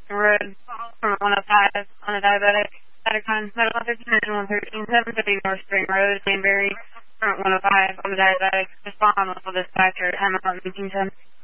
Road, from 105 on a diabetic. Cytokine, medical 15 750 North Spring Road, Danbury, from 105 on the diabetic. Respond, local dispatcher, Hamilton, 1910.